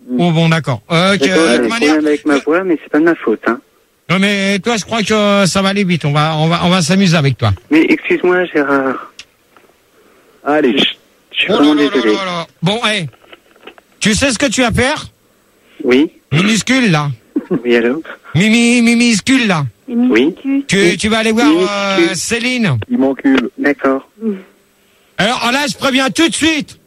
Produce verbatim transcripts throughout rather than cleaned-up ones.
Oh bon, d'accord. Euh, que, D'accord, de j'ai toute des manière, problèmes avec ma voix, mais c'est pas de ma faute, hein. non mais toi, je crois que ça va aller vite. On va, on va, on va s'amuser avec toi. Mais excuse-moi, Gérard. Allez. Je, je suis Oh vraiment là là désolé. là là. Bon, hé, tu sais ce que tu vas faire? Oui, Minuscule là. oui, allô? Mimi, minuscule là. Oui. Tu, tu vas aller voir euh, Minuscule. Céline. Il m'encule. D'accord. Alors là, je préviens tout de suite.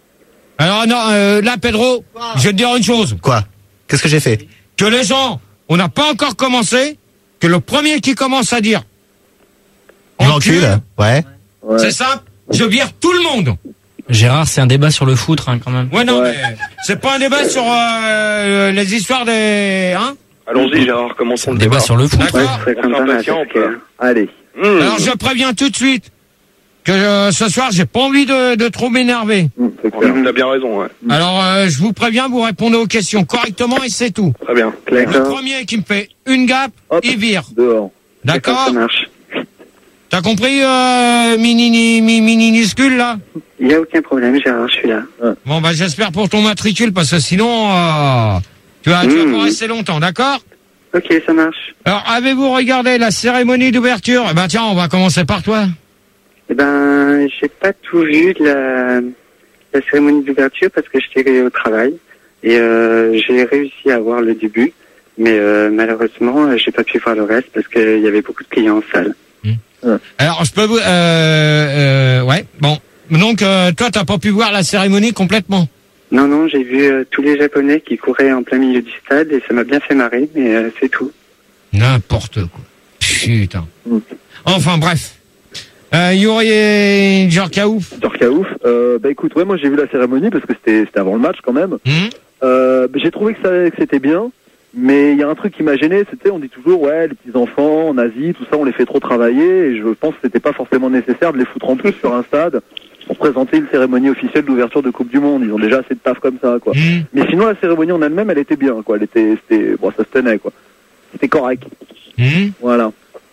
Alors non, euh, là, Pedro, je vais te dire une chose. Quoi? Qu'est-ce que j'ai fait? Que les gens, on n'a pas encore commencé, que le premier qui commence à dire J'encule. Ouais. Ouais. c'est simple, je vire tout le monde. Gérard, c'est un débat sur le foot, hein, quand même. Ouais, non, Ouais. mais c'est pas un débat sur euh, les histoires des... Hein? Allons-y, Gérard, commençons le Débat débat. sur le foot. D'accord. Ouais, ce serait On sympa, là, s'impatiente. parce que... Allez. Mmh. Alors je préviens tout de suite que euh, ce soir, j'ai pas envie de, de trop m'énerver. Mmh, c'est Ouais, clair. T'as bien raison, ouais. Alors euh, je vous préviens, vous répondez aux questions correctement et c'est tout. Très bien. Le D'accord. premier qui me fait une gaffe, Hop. il vire. Dehors. D'accord? Ça marche. T'as compris, euh, mini, mini, mini, minuscule, là? Il n'y a aucun problème, Gérard, je suis là. Bon, bah, j'espère pour ton matricule, parce que sinon, euh, tu vas, tu vas Mmh. pas rester longtemps, d'accord? Ok, ça marche. Alors, avez-vous regardé la cérémonie d'ouverture? Eh ben, tiens, on va commencer par toi. Eh ben, j'ai pas tout vu de la, la cérémonie d'ouverture parce que j'étais au travail et euh, j'ai réussi à voir le début, mais euh, malheureusement, euh, j'ai pas pu voir le reste parce qu'il y avait beaucoup de clients en salle. Alors, je peux vous, euh, euh, ouais, bon. Donc, euh, toi, t'as pas pu voir la cérémonie complètement? Non, non, j'ai vu euh, tous les Japonais qui couraient en plein milieu du stade et ça m'a bien fait marrer, mais euh, c'est tout. N'importe quoi. Putain. Mm. Enfin, bref. Euh, Yuri et Djorkaouf. Dorka ouf. Euh, bah écoute, ouais, moi j'ai vu la cérémonie parce que c'était c'était avant le match quand même. Hum Euh, j'ai trouvé que, ça, que c'était bien, mais il y a un truc qui m'a gêné, c'était, on dit toujours, ouais, les petits enfants en Asie, tout ça, on les fait trop travailler, et je pense que c'était pas forcément nécessaire de les foutre en plus sur un stade pour présenter une cérémonie officielle d'ouverture de Coupe du Monde. Ils ont déjà assez de taf comme ça, quoi. Hum. Mais sinon, la cérémonie en elle-même, elle était bien, quoi. Elle était, c'était, bon, ça se tenait, quoi. C'était correct. Hum. Voilà.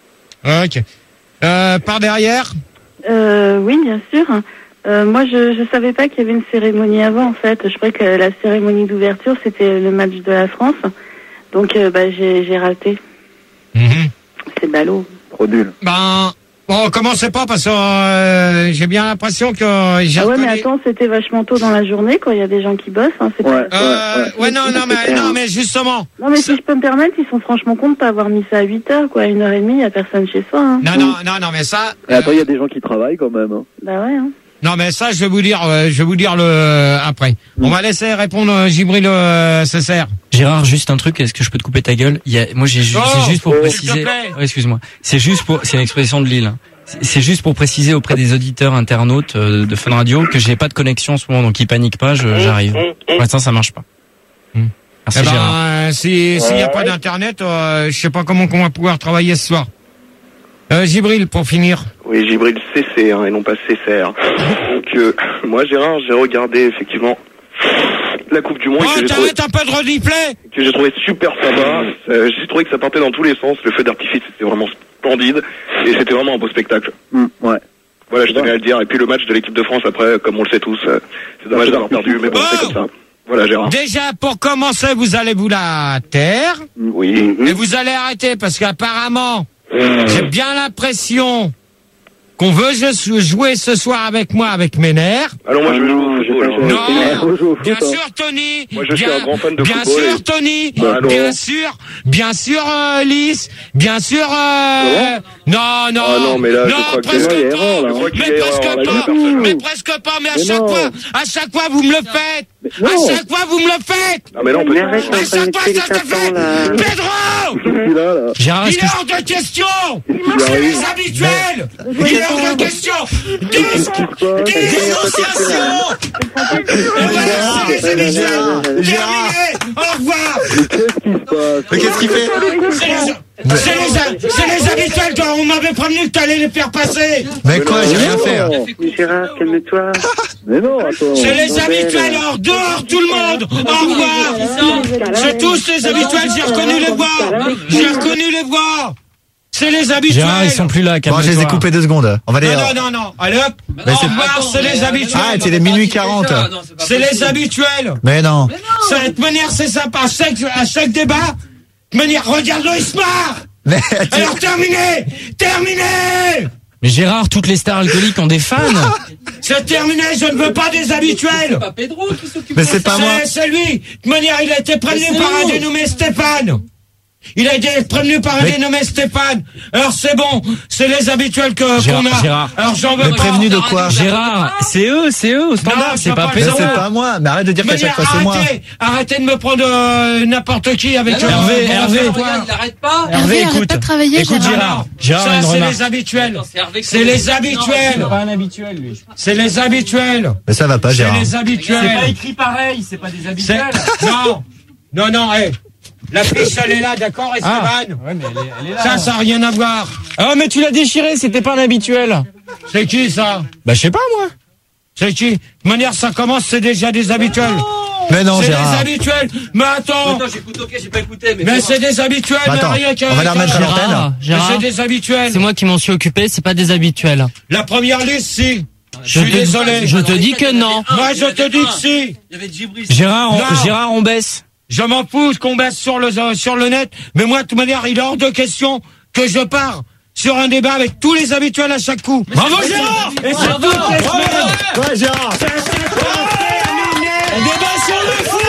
Ok. Euh, par derrière? Euh, oui, bien sûr. Euh, moi, je je savais pas qu'il y avait une cérémonie avant, en fait. Je croyais que la cérémonie d'ouverture, c'était le match de la France. Donc, euh, bah, j'ai j'ai raté. Mhm. C'est ballot. Trop nul. Ben, bon, commencez pas parce que euh, j'ai bien l'impression que j'ai Ah ouais, mais reconnu- attends, c'était vachement tôt dans la journée, quand il y a des gens qui bossent. Hein, c'est Ouais. pas- Euh, Ouais, ouais, non, non, mais, C'est clair. non, mais justement. Non, mais si je peux me permettre, ils sont franchement contents de pas avoir mis ça à huit heures, quoi. À une heure et demie, il y a personne chez soi. Hein. Non, non, non, non, mais ça. Et attends, il y a des gens qui travaillent quand même, hein. Bah ouais, hein. Non, mais ça, je vais vous dire, euh, je vais vous dire le après. On va laisser répondre euh, Gibril euh, Cessaire. Gérard, juste un truc, est-ce que je peux te couper ta gueule? Il y a, moi, j'ai ju- Oh, c'est juste pour oh, s'il te préciser. plaît. Ouais, excuse-moi. C'est juste pour, c'est une expression de Lille. hein. C'est- C'est juste pour préciser auprès des auditeurs internautes euh, de Fun Radio que j'ai pas de connexion en ce moment, donc ils paniquent pas, je- j'arrive. Pour l'instant, ça marche pas. Hmm. Merci Eh ben, Gérard. euh, si s'il n'y a pas d'internet, euh, je sais pas comment on va pouvoir travailler ce soir. Euh, Gibril, pour finir. Oui, Gibril C C, hein, et non pas C C R. Donc, euh, moi, Gérard, j'ai regardé effectivement la Coupe du Monde Oh, que j'ai trouvé, t'arrêtes un peu de replay. que j'ai trouvé super sympa. Euh, j'ai trouvé que ça partait dans tous les sens. Le feu d'artifice, c'était vraiment splendide. Et c'était vraiment un beau spectacle. Hmm, ouais. Voilà, je tenais à le dire. Et puis le match de l'équipe de France, après, comme on le sait tous, euh, c'est dommage d'avoir perdu, mais bon, Oh c'est comme ça. Voilà, Gérard. Déjà, pour commencer, vous allez vous la taire. Oui. Et vous allez arrêter parce qu'apparemment, j'ai bien l'impression qu'on veut je- jouer ce soir avec moi, avec mes nerfs. Alors moi, je vais jouer non, au je vais football. pas alors. jouer. Non, On joue au foot, bien hein. sûr, Tony. Moi, je suis bien, un grand fan de bien football sûr, et- Tony. Bah, alors. bien sûr, bien sûr, euh, Lys. Bien sûr, euh... non, non. Ah non, mais là, je non, crois que- presque Non, il y a pas. erreur, là. Je crois qu'il y Mais a presque erreur, là, pas. il y a personne. Mais presque pas. Mais à Mais chaque non. fois, à chaque fois, vous me le faites. non. À chaque fois, vous me le faites. Ah, mais non, on peut Mais arrête, À t'es en train chaque de fois, tuer les ça se fait. tapants, là. Pedro, Qu'est-ce qu'il a, là? Gérard, il est-ce est que je- hors de question. Qu'est-ce qu'il C'est arrive? les habituels. Il est hors de question. Dis- Qu'est-ce qui se passe? Dissociation. Et voilà, c'est les habituels. Terminé. Au revoir. Mais qu'est-ce qui se passe? Mais qu'est-ce qu'il fait? C'est les, c'est les, c'est les habituels quand on m'avait prévenu que t'allais les faire passer. Mais quoi, j'ai rien fait. hein. Non. Mais Gérard, calme-toi. Mais non, attends. C'est les non, habituels. mais- Alors dehors tout le monde. Au revoir. C'est tous les habituels. J'ai reconnu les voix. J'ai reconnu les voix. c'est les habituels. Gérard, ils sont plus là, Bon, calme-toi. je les ai coupés deux secondes. On va les... Non, non, non, non. Allez hop. Mais Au c'est- revoir, c'est les habituels. Ah, c'est les minuit quarante. C'est les habituels. Mais non. Ça, de toute manière, c'est sympa. À chaque, à chaque débat, de manière, regarde-le, il se marre. Mais Alors, terminé. Terminé. Mais Gérard, toutes les stars alcooliques ont des fans. C'est terminé, je ne veux pas des habituels. Pas Pedro qui s'occupe Mais de c'est ça. pas moi. C'est c'est lui. De toute manière, il a été prévenu Mais c'est par un où dénommé Stéphane. Il a été prévenu par un Mais- dénommé Stéphane. Alors c'est bon, c'est les habituels que Gérard, qu'on a. Gérard. Alors j'en veux Mais pas. prévenu de quoi? Gérard, c'est eux, c'est eux au standard, Non, c'est je pas veux Mais pas Pedro. c'est pas moi. Mais arrête de dire De qu'à chaque manière, fois c'est moi. arrêtez, arrêtez de me prendre euh, n'importe qui avec Non, non, Hervé, euh, Hervé. bon, Regarde, il arrête pas. Hervé, arrête écoute. pas de travailler, Écoute, Gérard. Gérard. Gérard, Ça une c'est remarque. les habituels. Attends, c'est Hervé qui- C'est les Non, habituels. non, un habituel, lui. C'est les habituels. Mais ça va pas, C'est Gérard. les habituels. écrit pareil, c'est pas des C'est- Non, non, non, hé. La fiche, elle est là, d'accord, Esteban? Ouais, mais elle est, elle est là. Ça, ça n'a rien à voir. Ah, mais tu l'as déchiré, c'était pas un habituel. C'est qui, ça? Bah, je sais pas, moi. C'est qui? De manière, ça commence, c'est déjà des habituels. Mais non, C'est des Gérard. habituels. Mais attends. Attends, j'écoute, ok, j'ai pas écouté, mais. Mais c'est des habituels, Bah, attends, rien qu'à- on va les remettre à l'antenne. Mais Gérard, c'est des habituels. c'est moi qui m'en suis occupé, c'est pas des habituels. La première liste, si. Je Je suis te- désolé. je te dis que non. Moi, je te dis que si. Il y avait Djibril. Gérard, on, Non. Gérard, on baisse. Je m'en fous qu'on baisse sur le, sur le net. Mais moi, de toute manière, il est hors de question que je pars sur un débat avec tous les habituels à chaque coup. Bravo, Gérard! Et c'est toutes les semaines. Ouais, Gérard. C'est à chaque fois terminé. On débat sur le foot.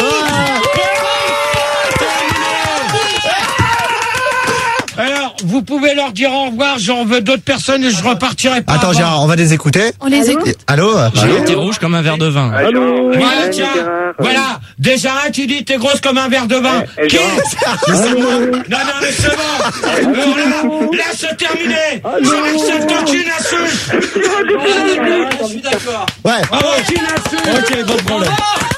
Alors, vous pouvez leur dire au revoir, j'en veux d'autres personnes et je repartirai pas. Attends, avant. Gérard, on va les écouter. On les écoute. Allô? Allô? Gérard, t'es rouge comme un verre de vin. Allô? Voilà, Ouais, tiens, Gérard. voilà, déjà tu dis t'es grosse comme un verre de vin. Eh, eh, Qui Gérard. Non, non, mais c'est bon. Alors là, là c'est terminé. J'accepte aucune insulte. Je suis d'accord. Ouais. Aucune insulte. Ok, bon problème.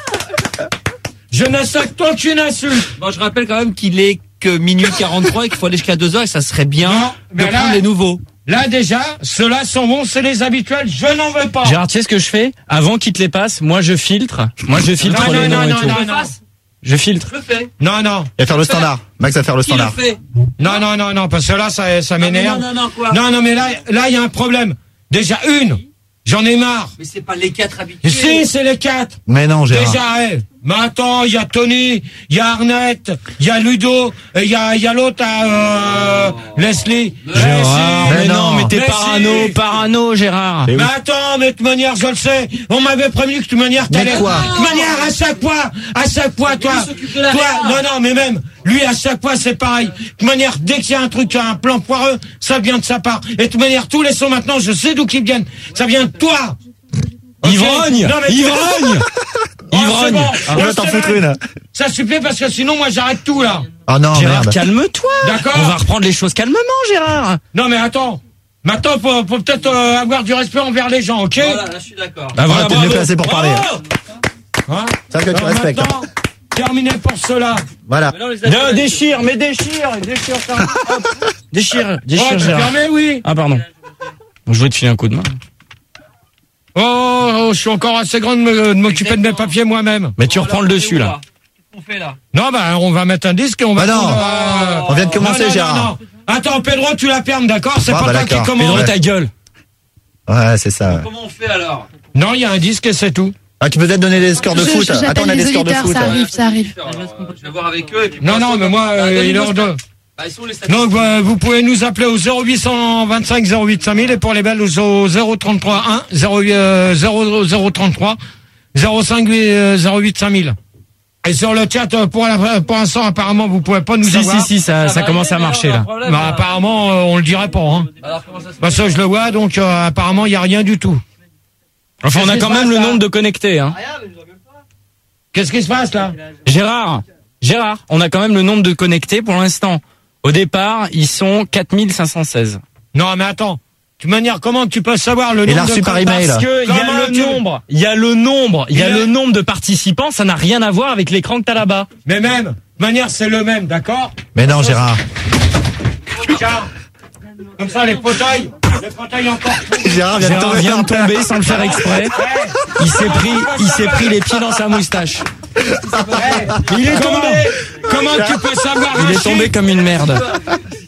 Je n'accepte aucune insulte. Bon, je rappelle quand même qu'il est que minuit quarante-trois et qu'il faut aller jusqu'à deux heures et que ça serait bien Non, de mais là- prendre les nouveaux. Là déjà, ceux-là sont bons, c'est les habituels, je n'en veux pas. Gérard, tu sais ce que je fais? Avant qu'il te les passe, moi je filtre. Moi je filtre Non, les non, noms non, et non, tout. non, non. Je filtre. Je le fais. Non, non, Il va faire le standard. Max va faire le Qui le standard. fait? non, non, non, non, parce que là, ça, ça m'énerve. Non, non, non, quoi? Non, non, mais là, là, il y a un problème. Déjà, une, j'en ai marre. Mais c'est pas les quatre habitués. Si, c'est les quatre. Mais non, Gérard. Déjà, eh, mais attends, il y a Tony, il y a Arnett, il y a Ludo, et il y a, il y a l'autre, euh, Leslie. Gérard, Eh, si. mais Mais non, non. mais t'es Mais parano, si. parano, Gérard. Mais Mais oui. attends, mais de toute manière, je le sais. On m'avait prévenu que de toute manière, Mais t'allais. quoi De toute manière, à chaque fois, à chaque fois, toi, lui s'occupe de la toi, réa. non, non, mais même, lui, à chaque fois, c'est pareil. De toute manière, dès qu'il y a un truc, un plan foireux, ça vient de sa part. Et de toute manière, tous les sons maintenant, je sais d'où qu'ils viennent. Ça vient de toi. Ok Ivrogne, Non, mais tu- ivrogne. Oh, c'est Ivrogne. bon. On va t'en c'est foutre bon. une. Ça suffit parce que sinon, moi, j'arrête tout, là. Oh non, Gérard, merde. calme-toi. D'accord. On va reprendre les choses calmement, Gérard. Non, mais attends. Maintenant, faut, faut peut-être euh, avoir du respect envers les gens, ok? Voilà, là, je suis d'accord. Bah Ah, t'es mieux placé pour parler. Hein Ça que tu Alors respectes. maintenant, terminé pour cela. Voilà. Mais non, les Non, habitués- déchire, mais déchire, déchire ça. Hop. Déchire, Oh, déchire, t'es Gérard. fermé, oui. Ah, pardon. Bon, je voulais te filer un coup de main. Oh, oh, je suis encore assez grand de me- de m'occuper de mes papiers moi-même. Mais tu reprends le dessus, là. Qu'est-ce qu'on fait là? Non, bah, on va mettre un disque et on va... Bah non. euh, On vient de commencer, non, non, Gérard. non, non. Attends, Pedro, tu la fermes, d'accord? C'est Ah, pas bah, toi qui d'accord. commence. Pedro, Ouais. ta gueule. Ouais, c'est ça. Comment on fait alors? Non, il y a un disque et c'est tout. Ah, tu peux peut-être donner des scores de Je- foot. j'appelle Attends, on a les des scores de auditeurs, foot. ça arrive, ça arrive. Je vais voir avec eux et puis. Non, non, mais moi, Bah, euh, il est donnez-moi hors ce- de... Bah, ils sont les statistiques. Donc, bah, vous pouvez nous appeler au zéro huit cent vingt-cinq zéro huit cinq mille et pour les belles au zéro trente-trois un zéro zéro trente-trois zéro cinq zéro huit cinq mille. Et sur le chat, euh, pour la- pour l'instant, apparemment, vous pouvez pas nous Si, avoir. si, si, ça, ça va commence aller, à mais marcher, alors, là. un problème, Bah, là. apparemment, euh, on le dirait pas, hein. Alors, comment ça se Parce que je le vois, donc euh, apparemment, il y a rien du tout. Enfin, on a Qu'est-ce quand qui se même passe, le là nombre de connectés, hein. Qu'est-ce qui se passe, là? Gérard, Gérard, on a quand même le nombre de connectés pour l'instant. Au départ, ils sont quatre mille cinq cent seize. Non, mais attends. De toute manière, comment tu peux savoir le Il nombre a reçu de par contacts? email. Parce que il y a Comment le tu- nombre, il y a le nombre, il y a Il a- le nombre de participants, ça n'a rien à voir avec l'écran que t'as là-bas. Mais même, de toute manière, c'est le même, d'accord? Mais non, Gérard. Tiens. Comme ça, les fauteuils, les fauteuils encore plus. Gérard vient de Gérard tomber. vient de tomber sans le faire exprès. Il s'est pris, il s'est pris les pieds dans sa moustache. Il est tombé. Comment tu peux savoir, Il est Rachid? tombé comme une merde.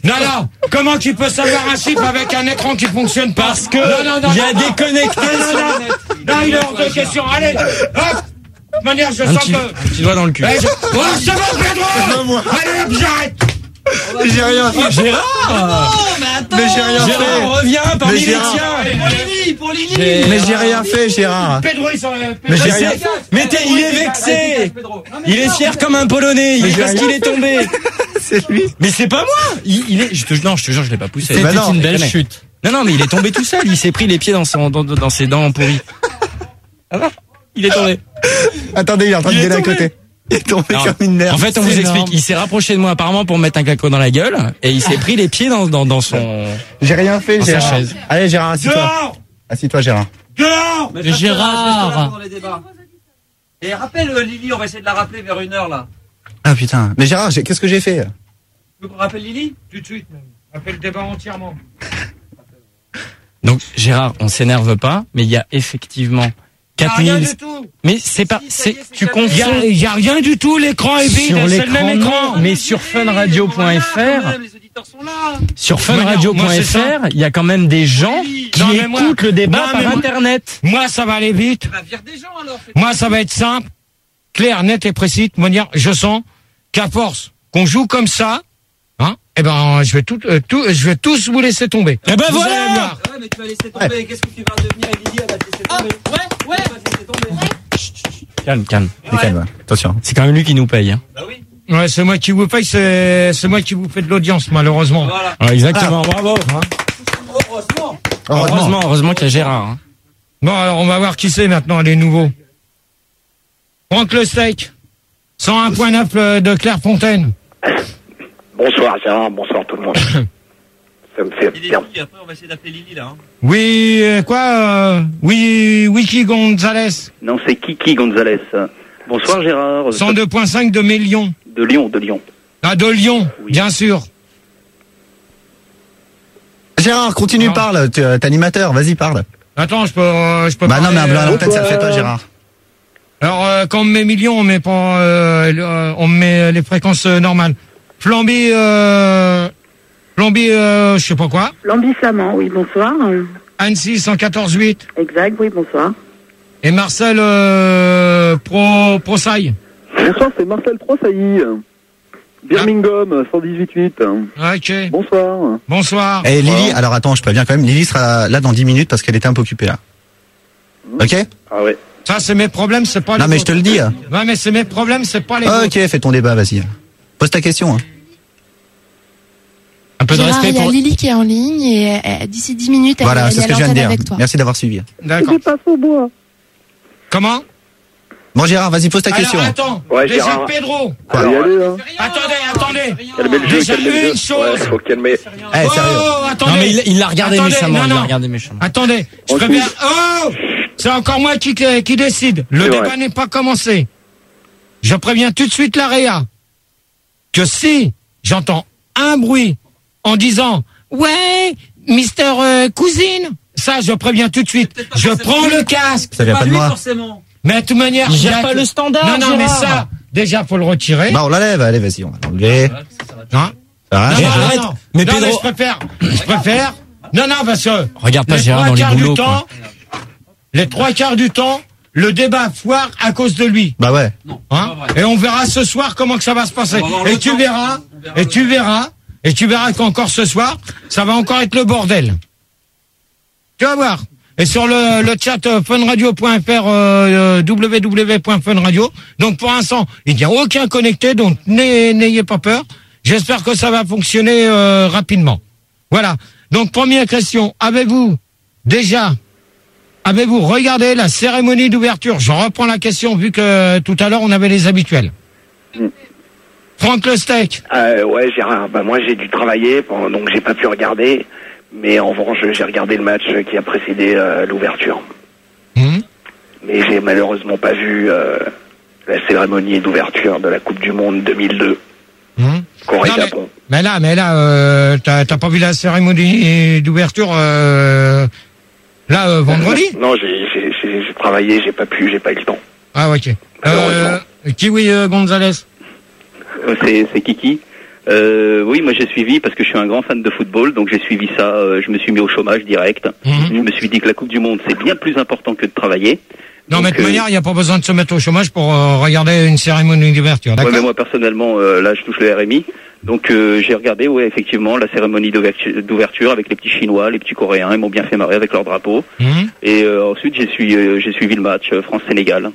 Non, non. Comment tu peux savoir un chiffre avec un écran qui fonctionne pas? Parce que non, non, non, il y a non, déconnecté non, non, sur non, le net. non, il est hors de question. Allez, hop. De toute manière, je Un sens petit, que... un petit doigt dans le cul. Eh, je... Oh, c'est bon, Pedro. Allez, hop, j'arrête. J'ai rien fait. Gérard mais attends. Mais j'ai rien Gérard, fait. reviens parmi Mais les Gérard. tiens. Pour Lily, pour Lily. Mais j'ai rien fait, Gérard. Pedro, il s'en... Mais j'ai rien. Mais t'es- il est vexé. Il est fier comme un Polonais. Il est parce qu'il est tombé. C'est lui. Mais c'est pas moi. Il, il est. Je te non, je te jure, je l'ai pas poussé. C'est bah non. une belle chute. Non, non, mais il est tombé tout seul. Il s'est pris les pieds dans son dans, dans ses dents pourries. Ah va. Il est tombé. Attendez, il est en train Il de est gueuler à tombé. côté. Il est tombé Alors, comme une merde. En fait, on C'est vous énorme. explique. Il s'est rapproché de moi apparemment pour me mettre un caco dans la gueule et il s'est pris les pieds dans dans, dans son. J'ai rien fait, Dans sa Gérard. chaise. Allez, Gérard, assis-toi. Dehors. Assis-toi, Gérard. Dehors. Mais Gérard. Dans les débats. Et rappelle euh, Lily, on va essayer de la rappeler vers une heure là. Ah putain. Mais Gérard, j'ai- qu'est-ce que j'ai fait? Tu veux qu'on rappelle Lily? Tout de suite, même. Appelle le débat entièrement. Donc Gérard, on s'énerve pas, mais il y a effectivement quatre Rien mille. du tout. Mais c'est pas. Si, ça y C'est est, c'est tu calmé. Il y a, confonds. il y a rien du tout, l'écran est vide, Sur c'est le même l'écran, écran. non. Mais sur funradio point f r, Les auditeurs sont là. sur Moi, funradio point c'est f ça. r, il y a quand même des gens qui Non, mais moi- écoutent le débat Non, mais par moi- internet. Moi, ça va aller vite. Bah, vire des gens alors. fais- Moi, ça va être simple, clair, net et précis. De manière, je sens qu'à force qu'on joue comme ça, hein, eh ben, je vais tout, euh, tout, je vais tous vous laisser tomber. Eh ben Vous voilà. allez voir. Ouais, mais tu vas laisser tomber. Qu'est-ce que tu vas devenir? Et Lily, elle va te laisser tomber. Ouais, ouais. Elle va te laisser tomber. Calme, calme. Mais calme, attention. C'est quand même lui qui nous paye. Hein. Bah oui. Ouais, c'est moi qui vous paye, c'est, c'est moi qui vous fais de l'audience, malheureusement. Voilà. Ouais, exactement. Bravo. Heureusement. Heureusement, heureusement qu'il y a Gérard. Hein. Bon, alors, on va voir qui c'est maintenant, les nouveaux. Franck Le Steak. cent un point neuf de Clairefontaine. Bonsoir Gérard, bonsoir tout le monde. Ça me fait Il est bien. Lily, après on va essayer d'appeler Lily là. Hein. Oui, euh, quoi, euh, oui, Wiki Gonzalez. Non, c'est Kiki Gonzalez. Bonsoir Gérard. cent deux point cinq de Mélion. De Lyon, de Lyon. Ah, de Lyon, Oui. bien sûr. Gérard, continue, Non. parle. Tu es animateur, vas-y, parle. Attends, je peux, euh, je peux Bah non, mais parler, un blanc à euh, l'antenne, ça le fait pas, Gérard. Alors, euh, quand on met millions, on met pas, euh, le- euh, on met les fréquences euh, normales. Flamby, euh, Flamby, euh, je sais pas quoi. Lambi Flamand, oui, bonsoir. Annecy cent quatorze huit. Exact, oui, bonsoir. Et Marcel, euh, Pro, Prosaille. Bonsoir, c'est Marcel Prosailly. Birmingham, cent dix-huit huit. Ok. Bonsoir. Bonsoir. Et Lily, alors attends, je préviens quand même, Lily sera là dans dix minutes parce qu'elle était un peu occupée là. Ok? Ah ouais. Ça, c'est mes problèmes, c'est pas les Non, mais je te le dis. Ouais, mais c'est mes problèmes, c'est pas les vôtres. Ok, fais ton débat, vas-y. Pose ta question. Hein. Un peu de Gérard, respect il y a pour. Lily qui est en ligne et euh, d'ici dix minutes, elle, Voilà, elle c'est est ce à que je viens de l'antenne dire. avec toi. Merci d'avoir suivi. D'accord. Je passe au bois. Comment? Bon, Gérard, vas-y, pose ta question. Alors, attends. Ouais, Déjà, Gérard. Pedro. Faut y aller, hein. Attendez, attendez. Calmez le jeu, Déjà, calmez le une jeu. chose. Ouais, faut calmer. Eh, sérieux. Oh, attendez. Non mais il il l'a regardé Attendez, méchamment. non, Il l'a non. regardé méchamment. Attendez, je Ok. préviens. Oh, c'est encore moi qui, qui décide. Le C'est débat vrai. n'est pas commencé. Je préviens tout de suite la Réa que si j'entends un bruit en disant ouais, Mister euh, Cousine, ça je préviens tout de suite. Peut-être pas Je forcément prends lui. le casque. Ça vient pas de lui moi. forcément. Mais de toute manière, Il gère y a pas que- le standard, Non, non, mais Gérard. ça, déjà faut le retirer. Bah, on l'enlève, allez, vas-y, on va l'enlever. Hein Ça va, Non, Mais non, Gérard arrête. non, non. Mais Non, Pedro- je préfère. Je préfère. Non, non, parce que Regarde pas les Gérard trois dans les quarts du boulots. quoi. temps, les trois quarts du temps, le débat foire à cause de lui. Bah ouais. Non. Hein c'est pas vrai. et on verra ce soir comment que ça va se passer. On va voir Et le tu temps. verras, On verra et le tu temps. verras, et tu verras qu'encore ce soir, ça va encore être le bordel. Tu vas voir. Et sur le, le chat euh, funradio point f r, euh, euh, w w w point funradio. Donc pour l'instant, il n'y a aucun connecté, donc n'ayez n'ayez pas peur. J'espère que ça va fonctionner euh, rapidement. Voilà. Donc première question, avez-vous déjà, avez-vous regardé la cérémonie d'ouverture? Je reprends la question vu que tout à l'heure on avait les habituels. Mm. Franck Le Steak. Euh, ouais, Gérard, bah moi j'ai dû travailler, pendant- donc j'ai pas pu regarder. Mais en revanche, j'ai regardé le match qui a précédé euh, l'ouverture. Hmm. Mais j'ai malheureusement pas vu euh, la cérémonie d'ouverture de la Coupe du Monde deux mille deux. Hmm. Corée-Japon. Mais là, mais là, euh, t'as t'as pas vu la cérémonie d'ouverture euh, là euh, vendredi? Non, j'ai j'ai- j'ai- j'ai travaillé, j'ai pas pu, j'ai pas eu le temps. Ah ok. Euh, Malheureusement. Kiwi euh, Gonzalez. Euh, C'est c'est Kiki. Euh, oui, moi j'ai suivi parce que je suis un grand fan de football, donc j'ai suivi ça. Euh, je me suis mis au chômage direct. Mmh. Je me suis dit que la Coupe du Monde c'est bien plus important que de travailler. Non, donc, mais de toute euh, manière, il n'y a pas besoin de se mettre au chômage pour euh, regarder une cérémonie d'ouverture. D'accord. Ouais, mais moi personnellement, euh, là je touche le R M I, donc euh, j'ai regardé, ouais, effectivement, la cérémonie d'ouverture, d'ouverture avec les petits Chinois, les petits Coréens, ils m'ont bien fait marrer avec leur drapeau. Mmh. Et euh, ensuite j'ai suivi, euh, j'ai suivi le match euh, France-Sénégal.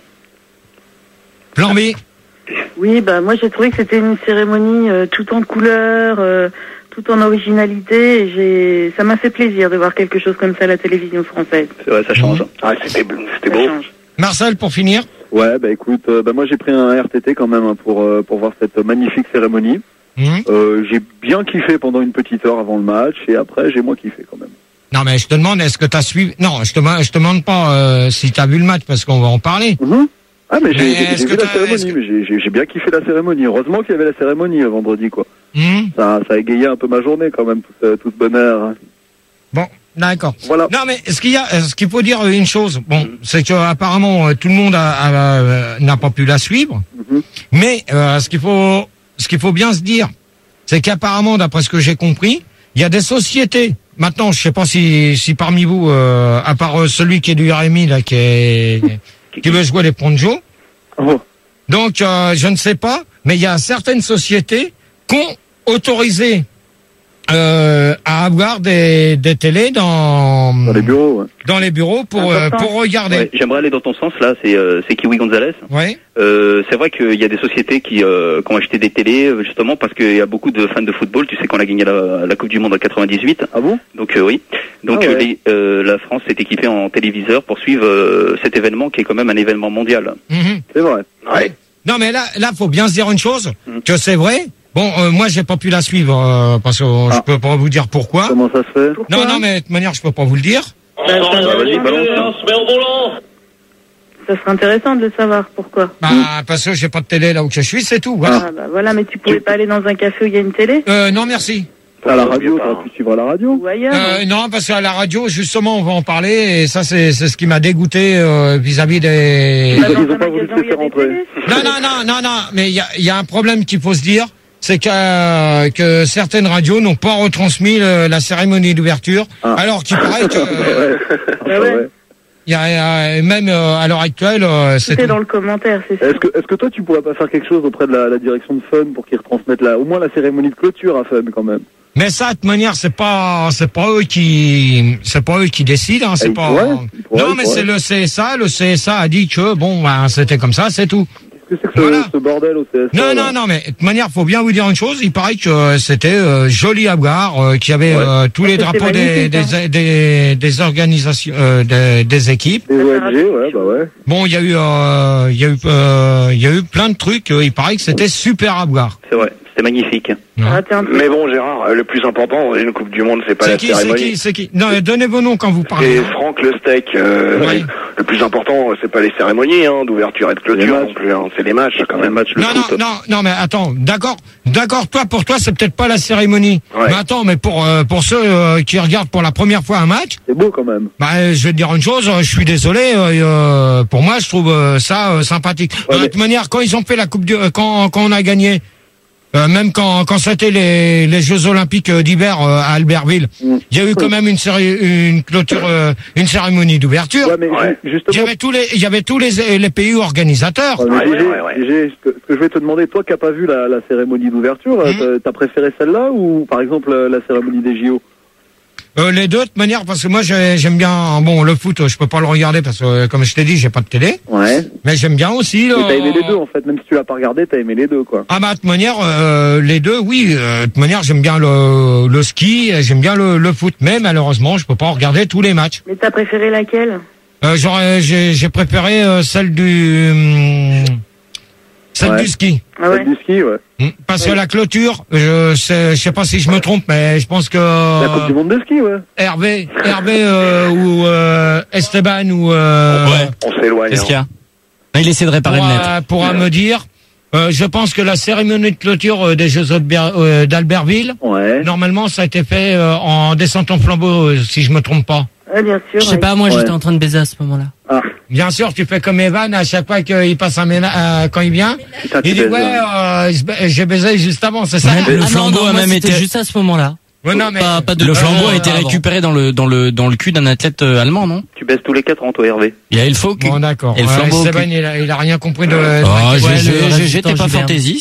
Plan B. Oui, bah moi j'ai trouvé que c'était une cérémonie euh, tout en couleurs, euh, tout en originalité. Et j'ai, ça m'a fait plaisir de voir quelque chose comme ça à la télévision française. C'est vrai, ça change. Mmh. Ah, c'était, c'était beau. Change. Marcel, pour finir. Ouais, bah écoute, euh, bah moi j'ai pris un R T T quand même hein, pour euh, pour voir cette magnifique cérémonie. Mmh. Euh, j'ai bien kiffé pendant une petite heure avant le match et après j'ai moins kiffé quand même. Non, mais je te demande, est-ce que t'as suivi? Non, je te, je te demande pas euh, si t'as vu le match parce qu'on va en parler. Mmh. Ah mais j'ai, Mais j'ai, j'ai vu la cérémonie, que... mais j'ai, j'ai, j'ai bien kiffé la cérémonie. Heureusement qu'il y avait la cérémonie euh, vendredi quoi. Mmh. Ça, ça a égayé un peu ma journée quand même, tout, euh, tout ce bonheur. Hein. Bon, d'accord. Voilà. Non, mais ce qu'il y a, ce qu'il faut dire une chose, bon, c'est que apparemment euh, tout le monde a, a, a, n'a pas pu la suivre, mmh. mais euh, ce qu'il faut, ce qu'il faut bien se dire, c'est qu'apparemment, d'après ce que j'ai compris, il y a des sociétés. Maintenant, je sais pas si, si parmi vous, euh, à part euh, celui qui est du R M I là, qui est qui veut jouer les ponjos. Oh. Donc, euh, je ne sais pas, mais il y a certaines sociétés qui ont autorisé euh, à avoir des, des télés dans dans les bureaux, ouais. dans les bureaux pour euh, pour regarder. Ouais, j'aimerais aller dans ton sens là. C'est euh, c'est Kiwi Gonzalez. Ouais. Euh, c'est vrai qu'il y a des sociétés qui, euh, qui ont acheté des télés justement parce qu'il y a beaucoup de fans de football. Tu sais qu'on a gagné la, la Coupe du Monde en quatre-vingt-dix-huit. Ah bon? Donc euh, oui. Donc ah ouais. euh, les, euh, la France s'est équipée en téléviseur pour suivre euh, cet événement qui est quand même un événement mondial. Mmh. C'est vrai. Ouais. Non, mais là, là, faut bien se dire une chose, mmh. que c'est vrai. Bon, euh, moi, j'ai pas pu la suivre euh, parce que euh, ah. je peux pas vous dire pourquoi. Comment ça se fait? Non, non, mais de toute manière, je peux pas vous le dire. Bah, vas-y, balance. Ça serait intéressant de le savoir. Pourquoi? Bah, mmh. parce que j'ai pas de télé là où je suis, c'est tout. Voilà. Ah, bah, voilà, mais tu pouvais pas aller dans un café où il y a une télé? Euh, non, merci. À la radio, t'aurais pu suivre à la radio? Ou ailleurs? Euh, non, parce qu'à la radio, justement, on va en parler, et ça, c'est, c'est ce qui m'a dégoûté euh, vis-à-vis des... Bah, ils ont pas voulu te laisser rentrer. Non, non, non, non, non, mais il y a, y a un problème qu'il faut se dire, c'est que, que certaines radios n'ont pas retransmis le, la cérémonie d'ouverture, ah. alors qu'il paraît que... ouais. Bah ouais. Il y a, y a même euh, à l'heure actuelle, euh, c'est tout est dans le commentaire, c'est sûr. Est-ce que, est-ce que toi, tu pourrais pas faire quelque chose auprès de la, la direction de Fun pour qu'ils retransmettent la, au moins la cérémonie de clôture à Fun quand même? Mais ça, de toute manière, c'est pas, c'est pas eux qui, c'est pas eux qui décident, hein, c'est Et pas. pourrait, pourrait, non, mais c'est le C S A. Le C S A a dit que bon, ben, c'était comme ça, c'est tout. Qu'est-ce que c'est que voilà. ce, ce bordel au C S A? Non, là non, non, mais de toute manière, faut bien vous dire une chose. Il paraît que euh, c'était euh, joli à voir, euh, qu'il y avait ouais. euh, tous les drapeaux des, des, hein. des, des, des organisations, euh, des, des équipes. Des O N G, ouais, bah ouais. Bon, il y a eu, euh, il y a eu, euh, il y a eu plein de trucs. Euh, il paraît que c'était super à voir. C'est vrai. C'était magnifique. Ah, mais bon, Gérard, le plus important, une Coupe du Monde, c'est pas c'est la qui, cérémonie. C'est qui, c'est qui Non, donnez vos noms quand vous parlez. C'est Franck Le Steak. Euh, oui. Le plus important, c'est pas les cérémonies hein, d'ouverture et de clôture non plus. Hein, c'est les matchs quand même. Match, le non, foot. non, non, non, mais attends, d'accord, d'accord. Toi, pour toi, c'est peut-être pas la cérémonie. Ouais. Mais attends, mais pour euh, pour ceux euh, qui regardent pour la première fois un match, c'est beau quand même. Bah, je vais te dire une chose. Je suis désolé. Euh, pour moi, je trouve euh, ça euh, sympathique. Ouais, de mais... toute manière, quand ils ont fait la coupe du, euh, quand quand on a gagné. Euh, même quand quand c'était les les Jeux Olympiques d'hiver euh, à Albertville, il mmh. y a eu quand même une série, une clôture, euh, une cérémonie d'ouverture. Ouais, mais ouais. Justement, il y avait tous les il y avait tous les les pays organisateurs. Ouais, ouais, G G, ouais, ouais. G G, ce, que, ce que je vais te demander, toi qui n'as pas vu la, la cérémonie d'ouverture, mmh. t'as préféré celle-là ou par exemple la cérémonie des J O? Euh, les deux de toute manière, parce que moi j'aime bien bon le foot, je peux pas le regarder parce que comme je t'ai dit j'ai pas de télé. Ouais. Mais j'aime bien aussi. Et t'as aimé les deux en fait, même si tu l'as pas regardé, t'as aimé les deux quoi. Ah bah de toute manière euh, les deux oui, euh, de toute manière j'aime bien le le ski, j'aime bien le, le foot, mais malheureusement je peux pas regarder tous les matchs. Mais t'as préféré laquelle? Euh, j'aurais j'ai j'ai préféré euh, celle du hum, celle ouais. du ski. Ah ouais. Celle du ski, ouais. Parce que la clôture, je sais, je sais pas si je me trompe, mais je pense que la Coupe du Monde de ski, ouais. Hervé, Hervé euh, ou euh, Esteban ou euh, ouais. On s'éloigne. Qu'est-ce qu'il y a? Il essaie de réparer pourra, le net. pourra me dire Euh, je pense que la cérémonie de clôture euh, des Jeux d'Alber- euh, d'Albertville, Ouais. normalement, ça a été fait euh, en descente en flambeau, euh, si je me trompe pas. Ouais, bien sûr. Je sais ouais. pas, moi Ouais. j'étais en train de baiser à ce moment-là. Ah, Bien sûr, tu fais comme Evan, à chaque fois qu'il passe un ménage, euh, quand il vient, Putain, tu il dit, baises, ouais, hein. euh, il se ba- j'ai baisé juste avant, c'est ça? Le Ah non, flambeau non, a moi, même c'était été- juste à ce moment-là. Ouais, non, mais, Pas, pas de Le flambeau a euh, été avant. récupéré dans le dans le dans le cul d'un athlète euh, allemand, non? Tu baisses tous les quatre ans, toi, Hervé. Il y a Elfo qui. bon, d'accord. Et le Ouais, flambeau au Esteban, cul. il a, il a rien compris de, de Oh, ma j'ai- question. j'ai- le j'étais pas résistant fantaisiste.